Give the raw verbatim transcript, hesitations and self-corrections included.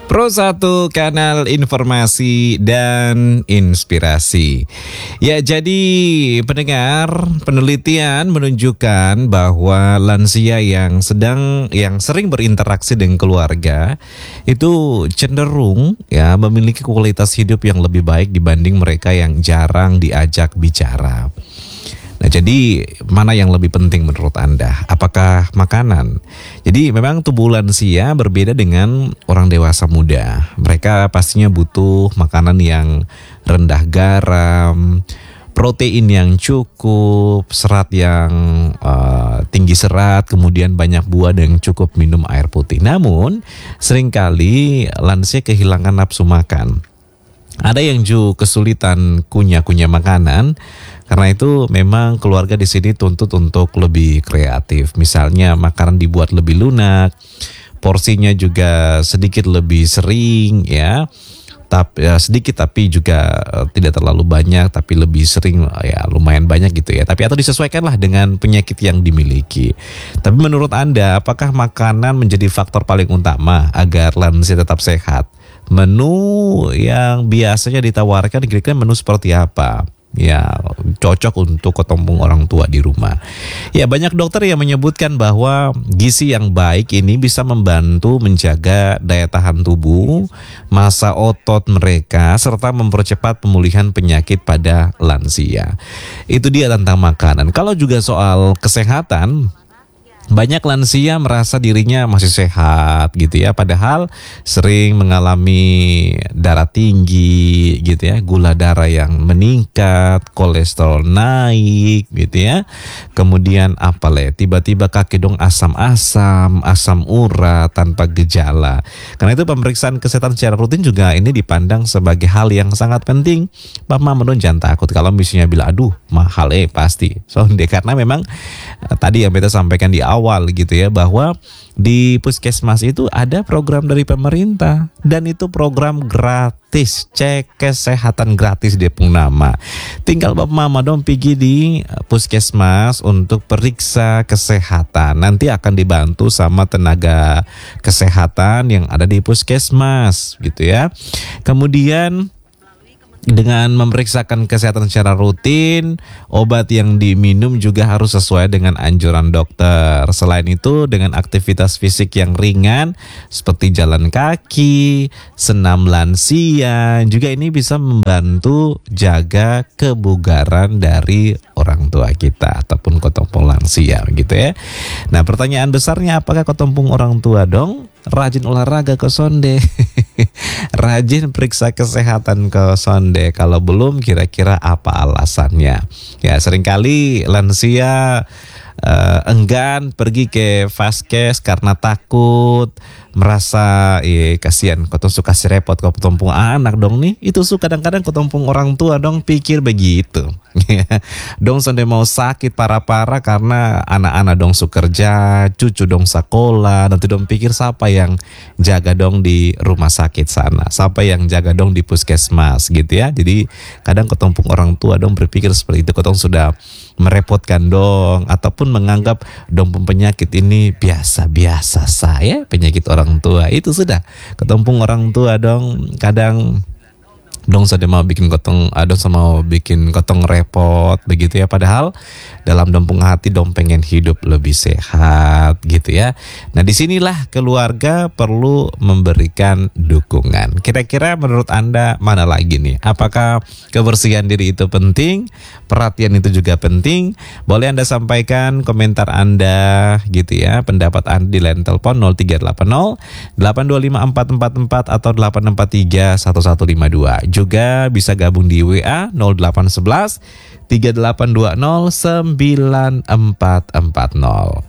Pro satu kanal informasi dan inspirasi. Ya, jadi pendengar, penelitian menunjukkan bahwa lansia yang sedang yang sering berinteraksi dengan keluarga itu cenderung ya memiliki kualitas hidup yang lebih baik dibanding mereka yang jarang diajak bicara. Nah, jadi mana yang lebih penting menurut Anda? Apakah makanan? Jadi memang tubuh lansia berbeda dengan orang dewasa muda. Mereka pastinya butuh makanan yang rendah garam, protein yang cukup, serat yang uh, tinggi serat, kemudian banyak buah dan cukup minum air putih. Namun seringkali lansia kehilangan nafsu makan. Ada yang juga kesulitan kunyah-kunyah makanan. Karena itu memang keluarga di sini tuntut untuk lebih kreatif. Misalnya makanan dibuat lebih lunak, porsinya juga sedikit lebih sering ya. Tapi ya, sedikit tapi juga uh, tidak terlalu banyak, tapi lebih sering ya lumayan banyak gitu ya. Tapi atau disesuaikanlah dengan penyakit yang dimiliki. Tapi menurut Anda, apakah makanan menjadi faktor paling utama agar lansia tetap sehat? Menu yang biasanya ditawarkan kira-kira menu seperti apa? Ya, cocok untuk ketumpung orang tua di rumah. Ya, banyak dokter yang menyebutkan bahwa gizi yang baik ini bisa membantu menjaga daya tahan tubuh, massa otot mereka, serta mempercepat pemulihan penyakit pada lansia. Itu dia tentang makanan. Kalau juga soal kesehatan, banyak lansia merasa dirinya masih sehat gitu ya, padahal sering mengalami darah tinggi gitu ya, gula darah yang meningkat, kolesterol naik gitu ya. Kemudian apa le? Tiba-tiba kaki dong asam-asam, asam urat tanpa gejala. Karena itu pemeriksaan kesehatan secara rutin juga ini dipandang sebagai hal yang sangat penting. Pak Mama dong jangan takut kalau misalnya bilang aduh mahal eh pasti. Soalnya karena memang eh, tadi yang kita sampaikan di awal awal gitu ya, bahwa di puskesmas itu ada program dari pemerintah dan itu program gratis, cek kesehatan gratis dia pun nama. Tinggal Bapak Mama dong pergi di puskesmas untuk periksa kesehatan, nanti akan dibantu sama tenaga kesehatan yang ada di puskesmas gitu ya. Kemudian dengan memeriksakan kesehatan secara rutin, obat yang diminum juga harus sesuai dengan anjuran dokter. Selain itu, dengan aktivitas fisik yang ringan seperti jalan kaki, senam lansia, juga ini bisa membantu jaga kebugaran dari orang tua kita ataupun ketumpung lansia gitu ya. Nah, pertanyaan besarnya, apakah ketumpung orang tua dong rajin olahraga ke sonde? Rajin periksa kesehatan ke sonde. Kalau belum, kira-kira apa alasannya? Ya, seringkali lansia uh, enggan pergi ke vaskes karena takut, merasa eh kasihan kotong suka si repot kok ketumpung anak dong nih. Itu suka kadang-kadang ketumpung orang tua dong pikir begitu. Dong sonde mau sakit parah-parah karena anak-anak dong su kerja, cucu dong sekolah, nanti dong pikir siapa yang jaga dong di rumah sakit sana, siapa yang jaga dong di puskesmas gitu ya. Jadi kadang ketumpung orang tua dong berpikir seperti itu, kotong sudah merepotkan dong, ataupun menganggap dong penyakit ini biasa-biasa saya penyakit orang tua. Itu sudah ketumpung orang tua dong kadang dong sudah mau bikin kotong, ada mau bikin kotong repot begitu ya, padahal dalam dompung hati dong pengen hidup lebih sehat gitu ya. Nah, disinilah keluarga perlu memberikan dukungan. Kira-kira menurut Anda mana lagi nih? Apakah kebersihan diri itu penting? Perhatian itu juga penting? Boleh Anda sampaikan komentar Anda gitu ya, pendapat Anda di line telepon nol tiga delapan nol delapan dua lima empat empat empat atau delapan empat tiga satu satu lima dua. Juga bisa gabung di W A nol delapan satu satu tiga delapan dua nol sembilan empat empat nol.